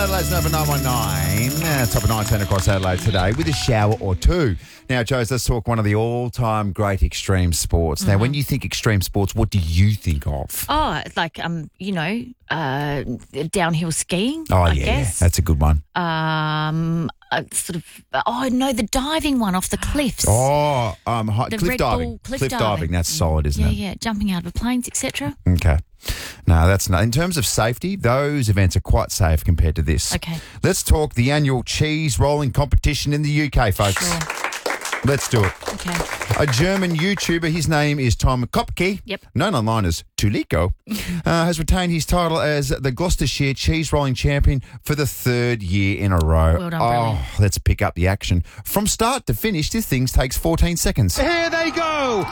Adelaide's Nova 919. Top of 910 across Adelaide today with a shower or two. Now, Joes, let's talk one of the all-time great extreme sports. Now, when you think extreme sports, what do you think of? Oh, like, downhill skiing, Oh, I yeah, guess. that's a good one. The diving one off the cliffs. Oh, The cliff Red diving. Bull cliff Cliff diving, diving. that's solid, isn't it? Yeah, jumping out of planes, etc. Okay. No, that's not. In terms of safety, those events are quite safe compared to this. Okay. Let's talk the annual cheese rolling competition in the UK, folks. Sure. Let's do it. Okay. A German YouTuber, his name is Tom Kopke, Yep. known online as Tuliko, has retained his title as the Gloucestershire Cheese Rolling Champion for the third year in a row. Well done, brilliant. Let's pick up the action. From start to finish, this thing takes 14 seconds. Here they go.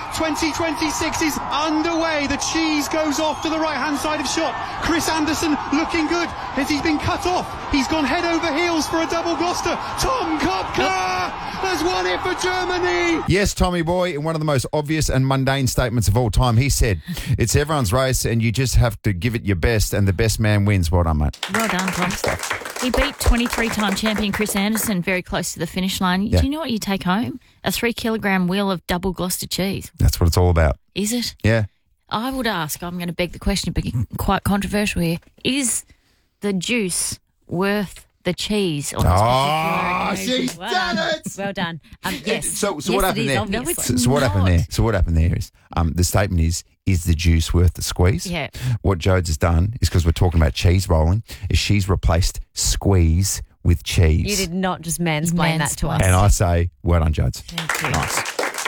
2026 is underway. The cheese goes off to the right-hand side of shot. Chris Anderson looking good as he's been cut off. He's gone head over heels for a double Gloucester. Tom Kopka has won it for Germany. Yes, Tommy boy, in one of the most obvious and mundane statements of all time, he said, it's everyone's race and you just have to give it your best and the best man wins. Well done, mate. Well done, Tom. He beat 23-time champion Chris Anderson very close to the finish line. Yeah. Do you know what you take home? A 3-kilogram wheel of double Gloucester cheese. That's what it's all about. Is it? Yeah. I would ask, I'm going to beg the question, but quite controversial here. Is the juice worth the cheese on this particular occasion? She's done it. Well done. Yes. So Yes, what it happened is, there? obviously. So what happened not. there? So what happened there is the statement is the juice worth the squeeze? Yeah. What Jodes has done is, because we're talking about cheese rolling, is she's replaced squeeze with cheese. You did not just mansplain that to us. And I say, well done, Jodes. Thank you. Nice.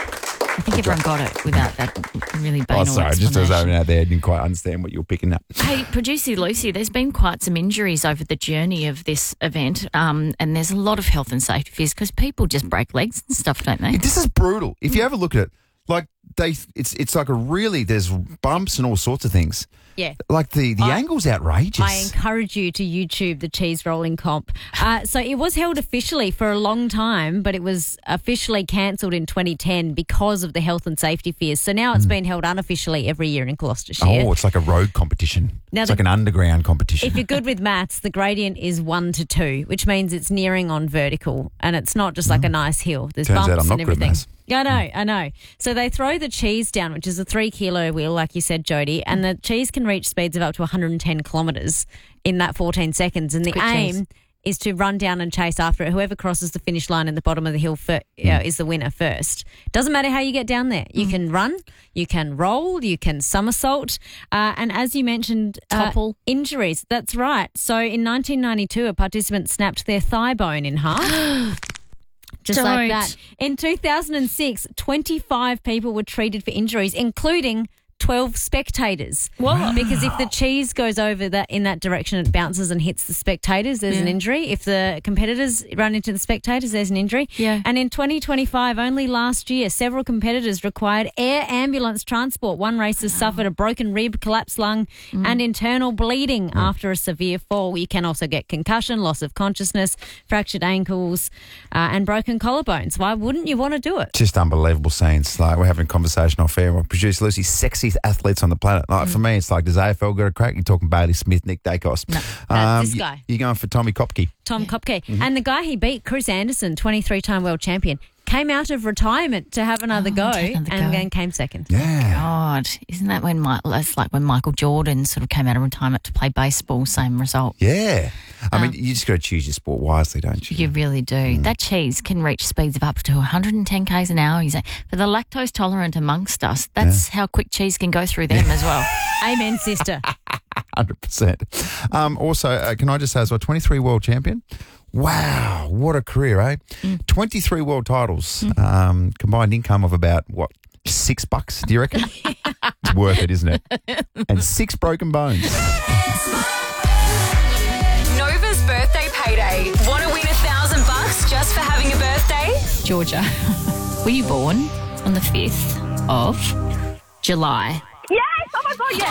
I think everyone got it without that really banal Sorry, just as explanation. over out there, I didn't quite understand what you were picking up. Hey, producer Lucy, there's been quite some injuries over the journey of this event, and there's a lot of health and safety fears because people just break legs and stuff, don't they? This is brutal. If you ever look at it, like it's like there's bumps and all sorts of things. Yeah. Like the angle's outrageous. I encourage you to YouTube the cheese rolling comp. So it was held officially for a long time, but it was officially cancelled in 2010 because of the health and safety fears. So now it's been held unofficially every year in Gloucestershire. Oh, it's like a road competition. Now It's like an underground competition. If you're good with maths, the gradient is 1 to 2, which means it's nearing on vertical, and it's not just like a nice hill. There's Turns out bumps I'm not and good at everything. maths. I know. So they throw the cheese down, which is a 3-kilo wheel, like you said, Jody, and the cheese can reach speeds of up to 110 kilometres in that 14 seconds. And the Quick aim cheese. is to run down and chase after it. Whoever crosses the finish line in the bottom of the hill is the winner first. Doesn't matter how you get down there. You can run, you can roll, you can somersault. And as you mentioned, Topple. injuries. That's right. So in 1992, a participant snapped their thigh bone in half. Just like Don't. that. In 2006, 25 people were treated for injuries, including 12 spectators. What? Because if the cheese goes over in that direction, it bounces and hits the spectators, there's an injury. If the competitors run into the spectators, there's an injury. Yeah. And in 2025, only last year, several competitors required air ambulance transport. One racer suffered a broken rib, collapsed lung, and internal bleeding after a severe fall. You can also get concussion, loss of consciousness, fractured ankles, and broken collarbones. Why wouldn't you want to do it? Just unbelievable scenes. Like, we're having a conversation off air. Well, producer Lucy, sexiest athletes on the planet. Like, for me, it's like, does AFL got a crack? You're talking Bailey Smith, Nick Dacos. No, this guy. You're going for Tommy Kopke. Tom Kopke. And the guy he beat, Chris Anderson, 23-time world champion, came out of retirement to have another go take another and go. then came second. Yeah. God, isn't that that's like when Michael Jordan sort of came out of retirement to play baseball, same result. Yeah. I mean, you just got to choose your sport wisely, don't you? You really do. That cheese can reach speeds of up to 110 k's an hour. For the lactose tolerant amongst us, that's how quick cheese can go through them as well. Amen, sister. 100%. Also, can I just say as well, 23 world champion? Wow, what a career, eh? 23 world titles, combined income of about, $6, do you reckon? It's worth it, isn't it? And 6 broken bones. Nova's birthday payday. Want to win $1,000 just for having a birthday? Georgia, were you born on the 5th of July? Yes! Oh my God,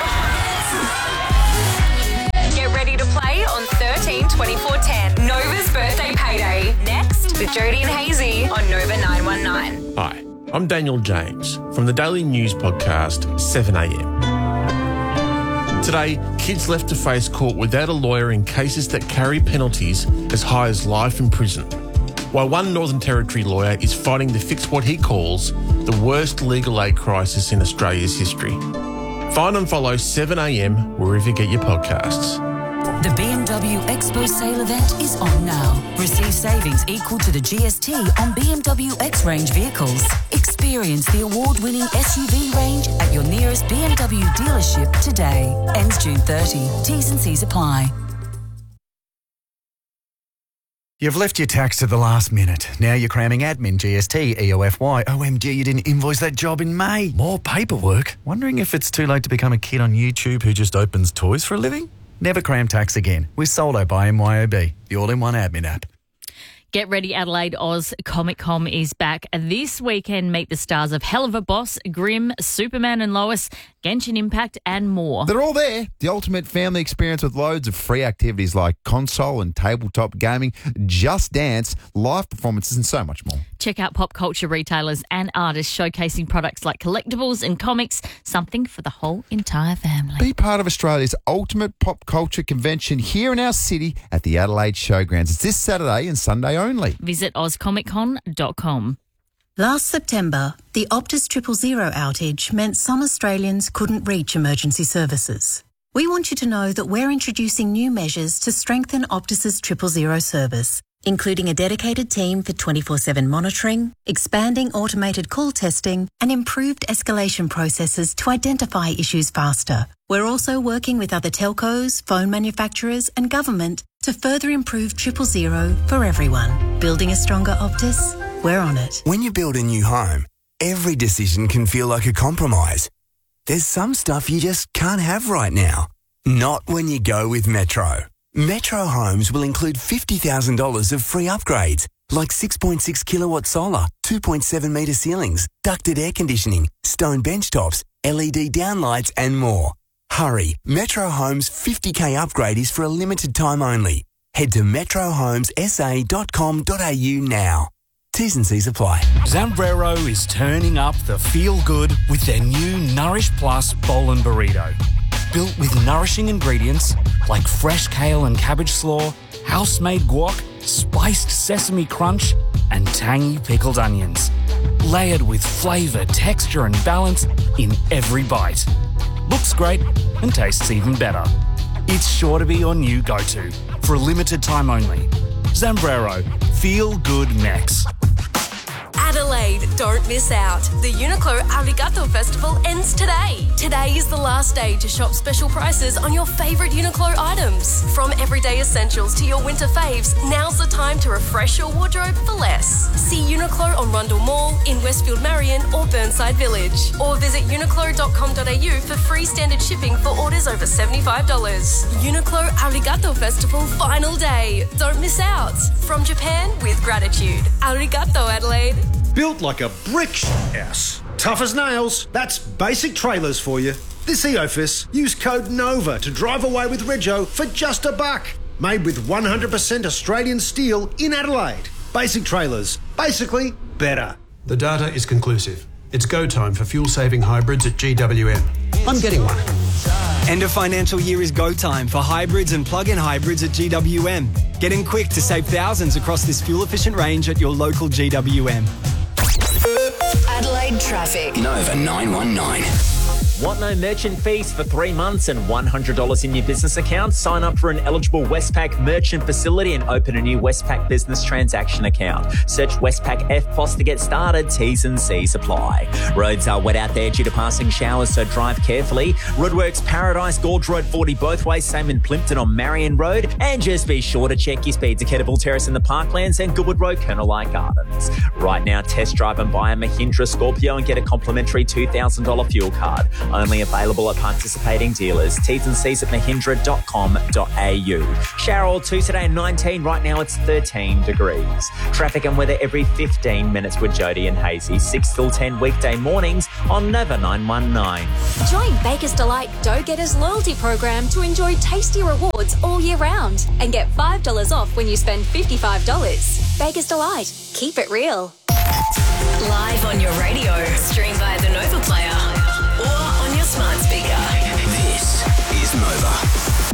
yes! Get ready to play on 13-24-10. Nova's birthday payday. Next with Jody and Hazy on Nova 919. Hi, I'm Daniel James from the daily news podcast 7am. Today, kids left to face court without a lawyer in cases that carry penalties as high as life in prison. While one Northern Territory lawyer is fighting to fix what he calls the worst legal aid crisis in Australia's history. Find and follow 7am wherever you get your podcasts. The BMW Expo sale event is on now. Receive savings equal to the GST on BMW X range vehicles. Experience the award-winning SUV range at your nearest BMW dealership today. Ends June 30. T's and C's apply. You've left your tax to the last minute. Now you're cramming admin, GST, EOFY. OMG, you didn't invoice that job in May. More paperwork. Wondering if it's too late to become a kid on YouTube who just opens toys for a living? Never cram tax again with Soldo by MYOB, the all-in-one admin app. Get ready, Adelaide. Oz Comic Con is back this weekend. Meet the stars of Hell of a Boss, Grimm, Superman and Lois, Genshin Impact and more. They're all there. The ultimate family experience with loads of free activities like console and tabletop gaming, Just Dance, live performances and so much more. Check out pop culture retailers and artists showcasing products like collectibles and comics, something for the whole entire family. Be part of Australia's ultimate pop culture convention here in our city at the Adelaide Showgrounds. It's this Saturday and Sunday only. Visit ozcomiccon.com. Last September, the Optus 000 outage meant some Australians couldn't reach emergency services. We want you to know that we're introducing new measures to strengthen Optus's 000 service, including a dedicated team for 24/7 monitoring, expanding automated call testing, and improved escalation processes to identify issues faster. We're also working with other telcos, phone manufacturers, and government to further improve 000 for everyone. Building a stronger Optus? We're on it. When you build a new home, every decision can feel like a compromise. There's some stuff you just can't have right now. Not when you go with Metro. Metro Homes will include $50,000 of free upgrades, like 6.6 kilowatt solar, 2.7 metre ceilings, ducted air conditioning, stone benchtops, LED downlights and more. Hurry, Metro Homes 50k upgrade is for a limited time only. Head to metrohomesa.com.au now. T's and C's apply. Zambrero is turning up the feel-good with their new Nourish Plus Bowl and Burrito. Built with nourishing ingredients like fresh kale and cabbage slaw, house-made guac, spiced sesame crunch, and tangy pickled onions. Layered with flavour, texture and balance in every bite. Looks great and tastes even better. It's sure to be your new go-to for a limited time only. Zambrero, feel good Mex. Adelaide, don't miss out. The Uniqlo Arigato Festival ends today. Today is the last day to shop special prices on your favourite Uniqlo items. From everyday essentials to your winter faves, now's the time to refresh your wardrobe for less. See Uniqlo on Rundle Mall, in Westfield Marion or Burnside Village. Or visit uniqlo.com.au for free standard shipping for orders over $75. Uniqlo Arigato Festival final day. Don't miss out. From Japan with gratitude. Arigato, Adelaide. Built like a brick house. Tough as nails. That's Basic Trailers for you. This EOFIS, use code NOVA to drive away with Rego for just $1. Made with 100% Australian steel in Adelaide. Basic Trailers. Basically better. The data is conclusive. It's go time for fuel-saving hybrids at GWM. I'm getting one. End of financial year is go time for hybrids and plug-in hybrids at GWM. Get in quick to save thousands across this fuel-efficient range at your local GWM. Adelaide traffic. Nova 919. Want no merchant fees for 3 months and $100 in your business account? Sign up for an eligible Westpac merchant facility and open a new Westpac business transaction account. Search Westpac FPOS to get started. T's and C's apply. Roads are wet out there due to passing showers, so drive carefully. Roadworks Paradise, Gorge Road 40 both ways, same in Plimpton on Marion Road. And just be sure to check your speeds at Kettleville Terrace in the Parklands and Goodwood Road, Colonel-Light Gardens. Right now, test drive and buy a Mahindra Scorpio and get a complimentary $2,000 fuel card. Only available at participating dealers. T's and C's at mahindra.com.au. Shower or two today and 19. Right now it's 13 degrees. Traffic and weather every 15 minutes with Jody and Hazy. 6 till 10 weekday mornings on Nova 919. Join Baker's Delight Dough Getters loyalty program to enjoy tasty rewards all year round and get $5 off when you spend $55. Baker's Delight. Keep it real. Live on your radio. Stream via the Nova Player or on your smart speaker. This is Nova.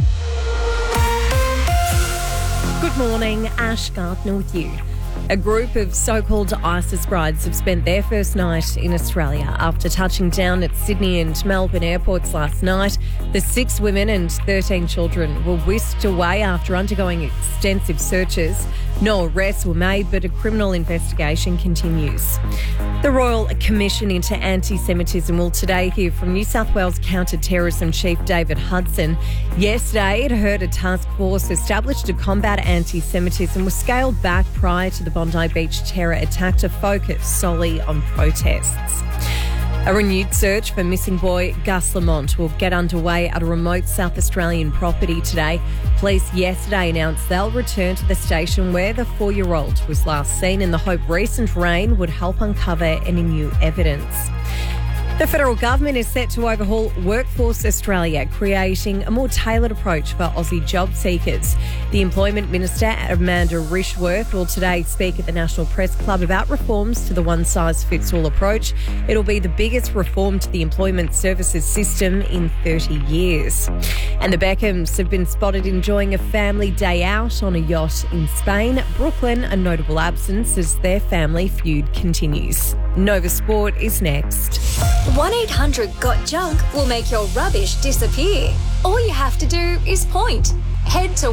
Good morning, Ash Gardner with you. A group of so-called ISIS brides have spent their first night in Australia after touching down at Sydney and Melbourne airports last night. The 6 women and 13 children were whisked away after undergoing extensive searches. No arrests were made, but a criminal investigation continues. The Royal Commission into Anti-Semitism will today hear from New South Wales Counter-Terrorism Chief David Hudson. Yesterday, it heard a task force established to combat anti-Semitism was scaled back prior to the Bondi Beach terror attack to focus solely on protests. A renewed search for missing boy Gus Lamont will get underway at a remote South Australian property today. Police yesterday announced they'll return to the station where the 4-year-old was last seen in the hope recent rain would help uncover any new evidence. The federal government is set to overhaul Workforce Australia, creating a more tailored approach for Aussie job seekers. The Employment Minister, Amanda Rishworth, will today speak at the National Press Club about reforms to the one-size-fits-all approach. It'll be the biggest reform to the employment services system in 30 years. And the Beckhams have been spotted enjoying a family day out on a yacht in Spain. Brooklyn, a notable absence as their family feud continues. Nova Sport is next. 1-800-GOT-JUNK will make your rubbish disappear. All you have to do is point. Head to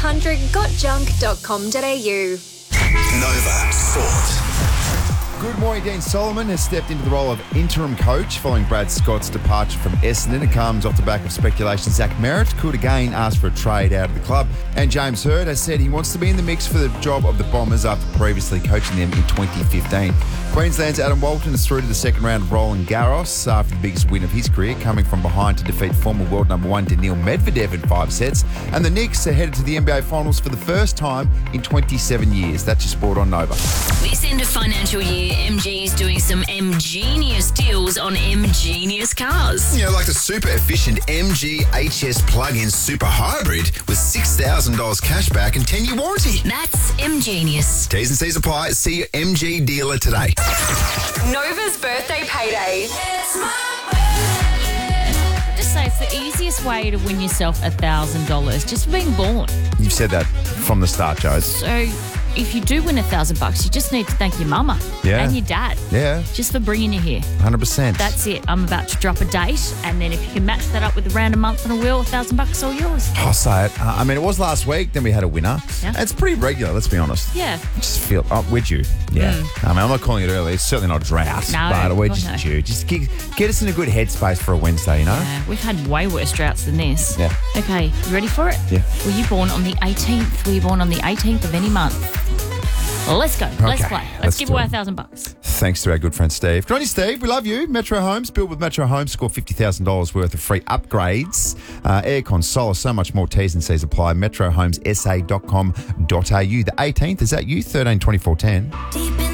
1800gotjunk.com.au. Nova Sport. Good morning. Dean Solomon has stepped into the role of interim coach following Brad Scott's departure from Essendon. It comes off the back of speculation Zach Merritt could again ask for a trade out of the club. And James Hird has said he wants to be in the mix for the job of the Bombers after previously coaching them in 2015. Queensland's Adam Walton is through to the second round of Roland Garros after the biggest win of his career, coming from behind to defeat former world number 1 Daniil Medvedev in 5 sets. And the Knicks are headed to the NBA Finals for the first time in 27 years. That's your sport on Nova. This end of financial year, MG is doing some M-Genius deals on M-Genius cars. You know, like the super efficient MG HS plug-in super hybrid with $6,000 cash back and 10-year warranty. That's M-Genius. T's and C's apply. See your MG dealer today. Nova's birthday payday. Just say it's the easiest way to win yourself $1,000 just for being born. You've said that from the start, Joe. So if you do win $1,000, you just need to thank your mama and your dad. Yeah. Just for bringing you here. 100%. That's it. I'm about to drop a date, and then if you can match that up with a random month and a wheel, $1,000 all yours. I'll say it. I mean, it was last week, then we had a winner. Yeah. It's pretty regular, let's be honest. Yeah. I just feel, would you? Yeah. I mean, I'm not calling it early. It's certainly not a drought. No, but we're God, just no. due. Just get us in a good headspace for a Wednesday, you know? Yeah, we've had way worse droughts than this. Yeah. Okay, you ready for it? Yeah. Were you born on the 18th? Were you born on the 18th of any month? Well, let's go. Let's Okay, play. let's Let's give do away it. $1,000. Thanks to our good friend Steve. Good on you, Steve. We love you. Metro Homes. Built with Metro Homes. Score $50,000 worth of free upgrades. Aircon, solar, so much more. T's and C's apply. MetroHomesSA.com.au. The 18th, is that you? 13 24 10. Deep in